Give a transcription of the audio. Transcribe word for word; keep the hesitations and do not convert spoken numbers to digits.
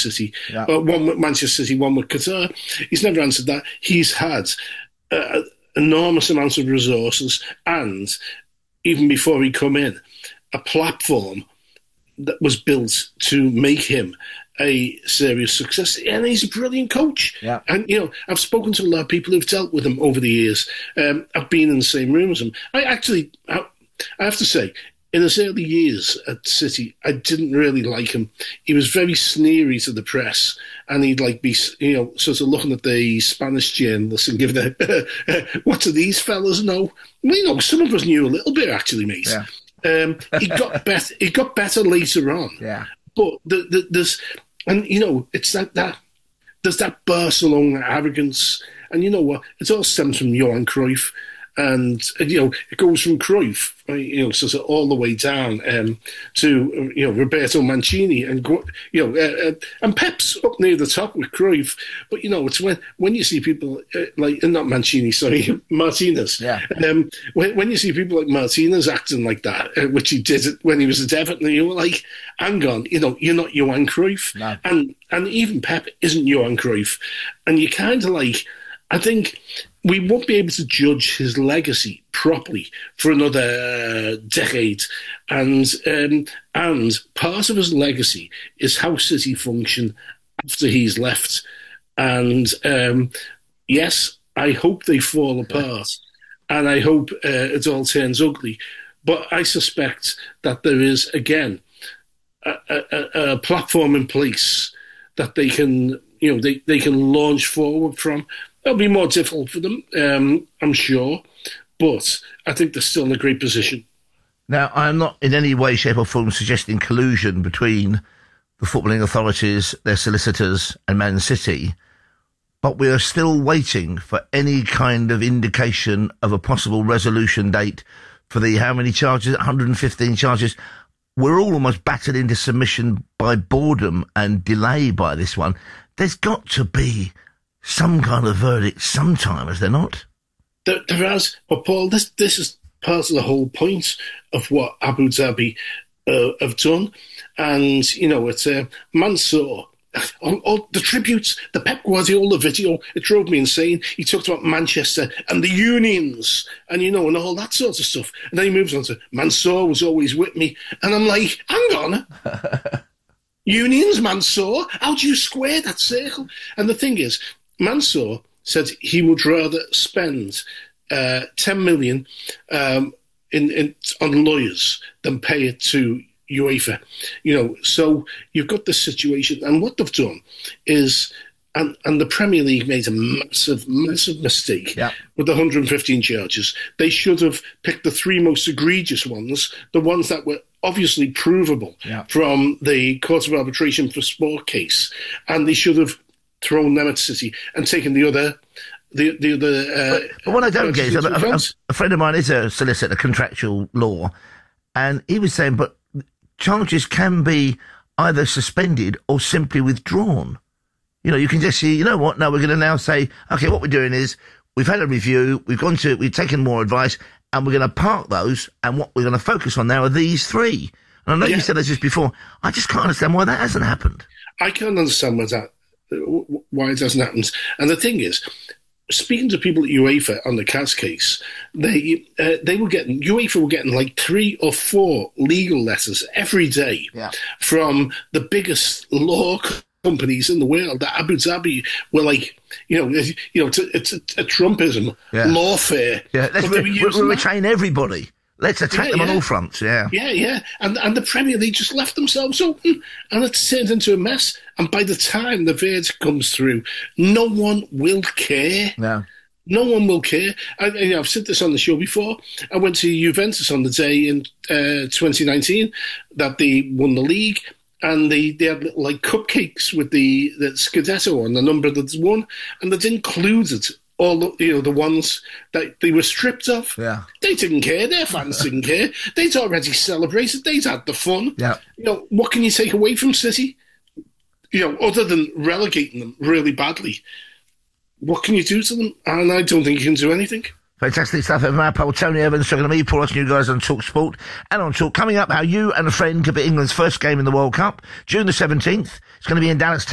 City, yeah. uh, one with Manchester City, one with Qatar. He's never answered that. He's had uh, enormous amounts of resources, and even before he come in, a platform that was built to make him a serious success. And he's a brilliant coach. Yeah. And, you know, I've spoken to a lot of people who've dealt with him over the years. Um, I've been in the same room as him. I actually, I, I have to say, in his early years at City, I didn't really like him. He was very sneery to the press, and he'd like be, you know, sort of looking at the Spanish journalists and giving a, what do these fellas know? Well, you know, some of us knew a little bit, actually, mate. Yeah. Um, he got better. He got better later on. Yeah. But the, the, there's, and you know, it's that that there's that Barcelona arrogance, and you know what? It all stems from Johan Cruyff, and, and you know, it goes from Cruyff, you know, sort of all the way down um, to you know Roberto Mancini, and you know, uh, uh, and Pep's up near the top with Cruyff. But you know, it's when when you see people uh, like not Mancini, sorry, Martinez. Yeah. Um, when, when you see people like Martinez acting like that, uh, which he did when he was at Everton, you were like, hang on, you know, you're not Johan Cruyff, no. and and even Pep isn't Johan Cruyff, and you kind of like, I think we won't be able to judge his legacy properly for another uh, decade. And um, and part of his legacy is how City function after he's left. And um, yes, I hope they fall apart, and I hope uh, it all turns ugly. But I suspect that there is, again, a, a, a platform in place that they can, you know, they, they can launch forward from. It'll be more difficult for them, um, I'm sure, but I think they're still in a great position. Now, I'm not in any way, shape or form suggesting collusion between the footballing authorities, their solicitors and Man City, but we are still waiting for any kind of indication of a possible resolution date for the how many charges, one hundred fifteen charges. We're all almost battered into submission by boredom and delay by this one. There's got to be some kind of verdict sometime, is there not? There, there has. But, Paul, this this is part of the whole point of what Abu Dhabi uh, have done. And, you know, it's uh, Mansour, all, all the tributes, the Pep Guardiola video, it drove me insane. He talked about Manchester and the unions and, you know, and all that sort of stuff. And then he moves on to Mansour was always with me. And I'm like, hang on. Unions, Mansour? How do you square that circle? And the thing is, Mansour said he would rather spend uh, ten million um, in, in on lawyers than pay it to UEFA. You know, so you've got this situation, and what they've done is, and and the Premier League made a massive, massive mistake yeah. with the one hundred fifteen charges. They should have picked the three most egregious ones, the ones that were obviously provable yeah. from the Court of Arbitration for Sport case, and they should have thrown them at City and taken the other, the the other. Uh, but, but what I don't get is a, a, a friend of mine is a solicitor, contractual law, and he was saying, but charges can be either suspended or simply withdrawn. You know, you can just see, you know what? No, we're going to now say, okay, what we're doing is we've had a review, we've gone to, we've taken more advice, and we're going to park those, and what we're going to focus on now are these three. And I know yeah. you said this just before. I just can't understand why that hasn't happened. I can't understand why that. why it hasn't happened. And the thing is, speaking to people at UEFA on the Cas case, they uh, they were getting, UEFA were getting like three or four legal letters every day yeah. from the biggest law companies in the world. That Abu Dhabi were like, you know, you know, it's a, it's a, a Trumpism yeah. lawfare. Yeah, let's re- re- retain everybody. Let's attack yeah, them yeah. on all fronts, yeah. Yeah, yeah. And and the Premier League just left themselves open, and it's turned into a mess. And by the time the verdict comes through, no one will care. No. No one will care. I, you know, I've said this on the show before. I went to Juventus on the day in uh, twenty nineteen that they won the league, and they, they had little, like cupcakes with the, the Scudetto on, the number that's won, and they'd included all the, you know, the ones that they were stripped of. Yeah. They didn't care. Their fans didn't care. They'd already celebrated. They'd had the fun. Yeah. You know, what can you take away from City? You know, other than relegating them really badly, what can you do to them? And I don't think you can do anything. Fantastic stuff from our pal Tony Evans, talking to me, Paul Austin, you guys on Talk Sport and on Talk. Coming up, how you and a friend could be England's first game in the World Cup, June the seventeenth. It's going to be in Dallas,